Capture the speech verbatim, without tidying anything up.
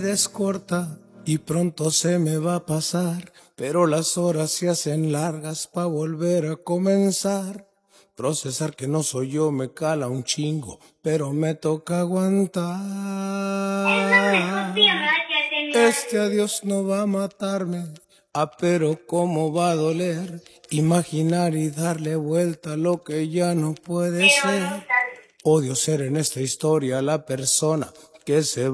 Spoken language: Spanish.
Es corta y pronto se me va a pasar, pero las horas se hacen largas pa' volver a comenzar. Procesar que no soy yo me cala un chingo, pero me toca aguantar. Este adiós no va a matarme, ah, pero cómo va a doler imaginar y darle vuelta a lo que ya no puede ser. Odio ser en esta historia la persona que se